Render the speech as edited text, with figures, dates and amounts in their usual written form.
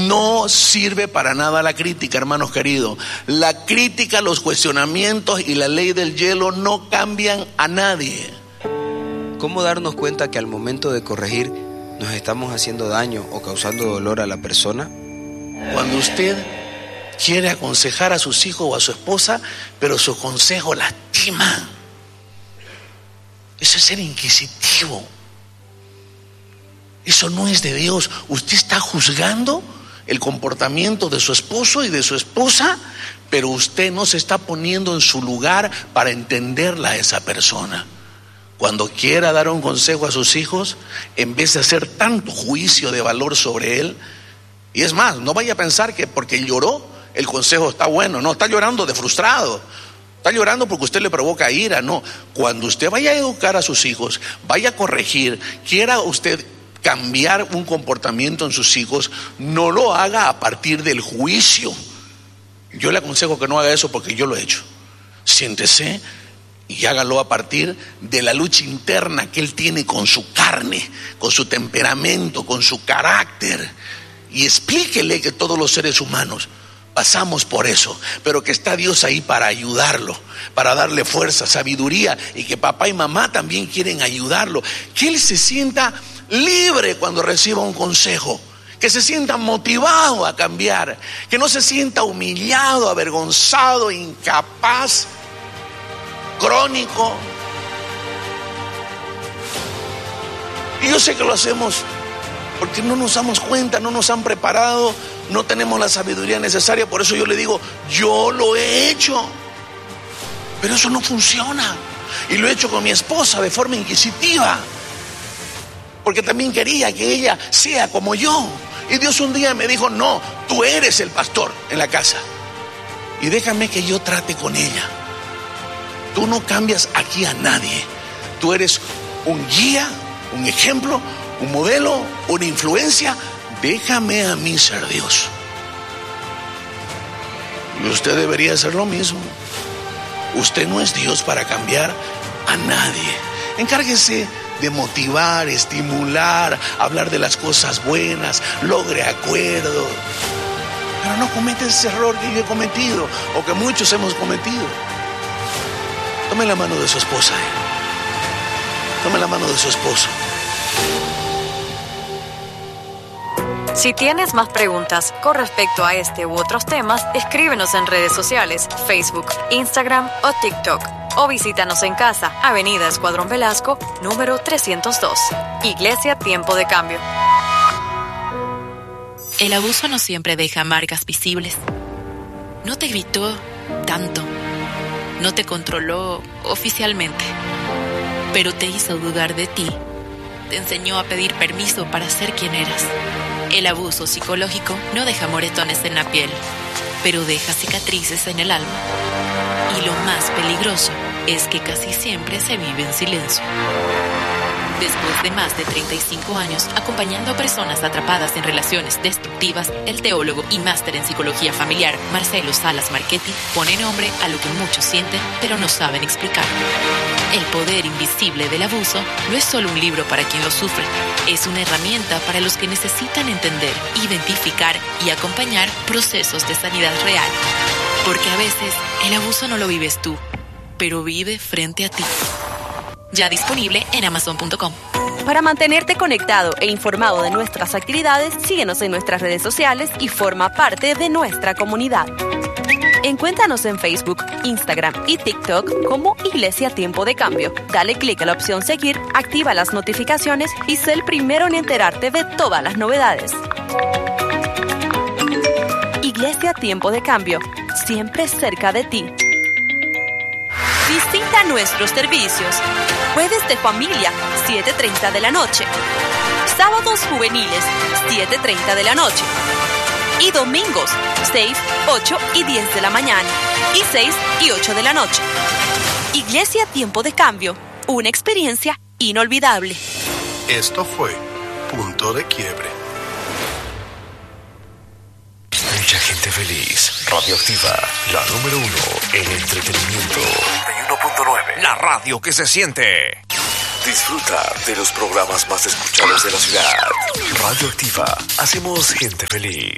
No sirve para nada la crítica, hermanos queridos. La crítica, los cuestionamientos y la ley del hielo no cambian a nadie. ¿Cómo darnos cuenta que al momento de corregir nos estamos haciendo daño o causando dolor a la persona? Cuando usted quiere aconsejar a sus hijos o a su esposa, pero su consejo lastima. Eso es ser inquisitivo. Eso no es de Dios. Usted está juzgando el comportamiento de su esposo y de su esposa, pero usted no se está poniendo en su lugar para entenderla a esa persona. Cuando quiera dar un consejo a sus hijos, en vez de hacer tanto juicio de valor sobre él, y es más, no vaya a pensar que porque lloró el consejo está bueno. No, está llorando de frustrado, está llorando porque usted le provoca ira. No, cuando usted vaya a educar a sus hijos, vaya a corregir, quiera usted cambiar un comportamiento en sus hijos, no lo haga a partir del juicio. Yo le aconsejo que no haga eso porque yo lo he hecho. Siéntese y hágalo a partir de la lucha interna que él tiene con su carne, con su temperamento, con su carácter, y explíquele que todos los seres humanos pasamos por eso, pero que está Dios ahí para ayudarlo, para darle fuerza, sabiduría, y que papá y mamá también quieren ayudarlo, que él se sienta libre cuando reciba un consejo, que se sienta motivado a cambiar, que no se sienta humillado, avergonzado, incapaz, crónico. Y yo sé que lo hacemos porque no nos damos cuenta, no nos han preparado, no tenemos la sabiduría necesaria. Por eso yo le digo, yo lo he hecho, pero eso no funciona. Y lo he hecho con mi esposa de forma inquisitiva, porque también quería que ella sea como yo. Y Dios un día me dijo, no, tú eres el pastor en la casa y déjame que yo trate con ella. Tú no cambias aquí a nadie. Tú eres un guía, un ejemplo, un modelo, una influencia. Déjame a mí ser Dios. Y usted debería hacer lo mismo. Usted no es Dios para cambiar a nadie. Encárguese de motivar, estimular, hablar de las cosas buenas, logre acuerdos. Pero no cometa ese error que yo he cometido o que muchos hemos cometido. Tome la mano de su esposa. Tome la mano de su esposo. Si tienes más preguntas con respecto a este u otros temas, escríbenos en redes sociales, Facebook, Instagram o TikTok. O visítanos en casa, Avenida Escuadrón Velasco, número 302. Iglesia Tiempo de Cambio. El abuso no siempre deja marcas visibles. No te gritó tanto. No te controló oficialmente, pero te hizo dudar de ti. Te enseñó a pedir permiso para ser quien eras. El abuso psicológico no deja moretones en la piel, pero deja cicatrices en el alma. Y lo más peligroso es que casi siempre se vive en silencio. Después de más de 35 años acompañando a personas atrapadas en relaciones destructivas, el teólogo y máster en psicología familiar Marcelo Salas Marchetti pone nombre a lo que muchos sienten pero no saben explicar. El poder invisible del abuso no es solo un libro para quien lo sufre, es una herramienta para los que necesitan entender, identificar y acompañar procesos de sanidad real. Porque a veces el abuso no lo vives tú, pero vive frente a ti. Ya disponible en Amazon.com. Para mantenerte conectado e informado de nuestras actividades, síguenos en nuestras redes sociales y forma parte de nuestra comunidad. Encuéntranos en Facebook, Instagram y TikTok como Iglesia Tiempo de Cambio. Dale clic a la opción Seguir, activa las notificaciones y sé el primero en enterarte de todas las novedades. Iglesia Tiempo de Cambio, siempre cerca de ti. Visita nuestros servicios. Jueves de familia, 7:30 de la noche. Sábados juveniles, 7:30 de la noche. Y domingos, 6, 8 y 10 de la mañana. Y 6 y 8 de la noche. Iglesia Tiempo de Cambio, una experiencia inolvidable. Esto fue Punto de Quiebre. Mucha gente feliz. Radioactiva, la número 1 en entretenimiento. 91.9. La radio que se siente. Disfruta de los programas más escuchados de la ciudad. Radioactiva, hacemos gente feliz.